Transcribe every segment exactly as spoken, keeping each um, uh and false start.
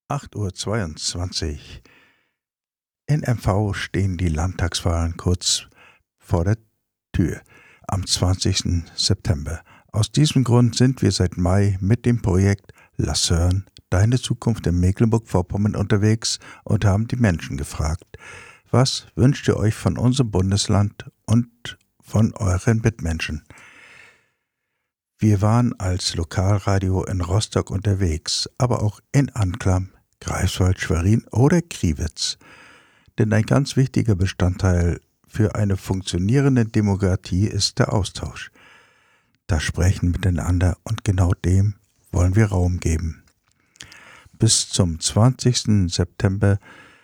acht Uhr zweiundzwanzig. In M V stehen die Landtagswahlen kurz vor der Tür am zwanzigsten September. Aus diesem Grund sind wir seit Mai mit dem Projekt Lass hören, deine Zukunft in Mecklenburg-Vorpommern unterwegs und haben die Menschen gefragt, was wünscht ihr euch von unserem Bundesland und von euren Mitmenschen? Wir waren als Lokalradio in Rostock unterwegs, aber auch in Anklam, Greifswald, Schwerin oder Kriwitz. Denn ein ganz wichtiger Bestandteil für eine funktionierende Demokratie ist der Austausch. Das Sprechen miteinander und genau dem wollen wir Raum geben. Bis zum zwanzigsten September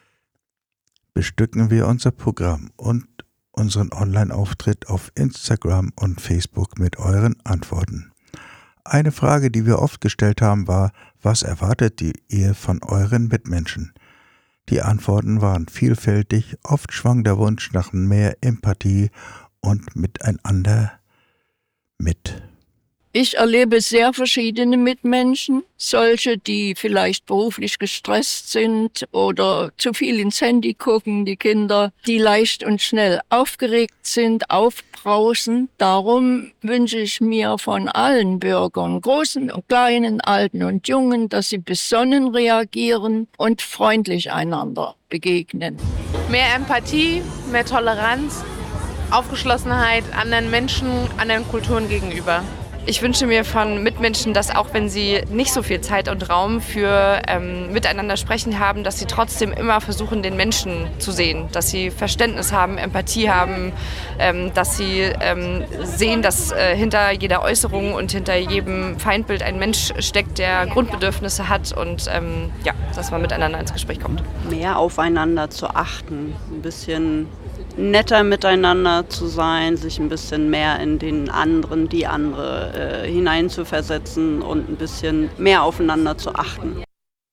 bestücken wir unser Programm und unseren Online-Auftritt auf Instagram und Facebook mit euren Antworten. Eine Frage, die wir oft gestellt haben, war, was erwartet ihr von euren Mitmenschen? Die Antworten waren vielfältig, oft schwang der Wunsch nach mehr Empathie und Miteinander mit. Ich erlebe sehr verschiedene Mitmenschen, solche, die vielleicht beruflich gestresst sind oder zu viel ins Handy gucken, die Kinder, die leicht und schnell aufgeregt sind, aufbrausen. Darum wünsche ich mir von allen Bürgern, großen und kleinen, alten und jungen, dass sie besonnen reagieren und freundlich einander begegnen. Mehr Empathie, mehr Toleranz, Aufgeschlossenheit anderen Menschen, anderen Kulturen gegenüber. Ich wünsche mir von Mitmenschen, dass auch wenn sie nicht so viel Zeit und Raum für ähm, miteinander sprechen haben, dass sie trotzdem immer versuchen, den Menschen zu sehen, dass sie Verständnis haben, Empathie haben, ähm, dass sie ähm, sehen, dass äh, hinter jeder Äußerung und hinter jedem Feindbild ein Mensch steckt, der Grundbedürfnisse hat und ähm, ja, dass man miteinander ins Gespräch kommt. Mehr aufeinander zu achten, ein bisschen netter miteinander zu sein, sich ein bisschen mehr in den anderen, die andere äh, hineinzuversetzen und ein bisschen mehr aufeinander zu achten.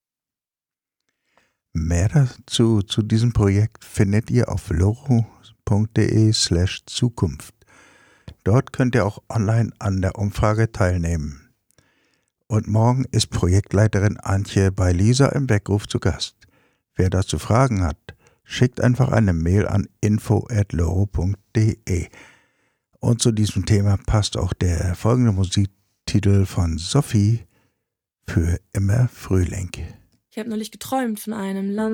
Mehr dazu zu diesem Projekt findet ihr auf loro.de slash Zukunft. Dort könnt ihr auch online an der Umfrage teilnehmen. Und morgen ist Projektleiterin Antje bei Lisa im Weckruf zu Gast. Wer dazu Fragen hat, schickt einfach eine Mail an info at loro punkt de. Und zu diesem Thema passt auch der folgende Musiktitel von Sophie, Für immer Frühling. Ich habe neulich geträumt von einem Land.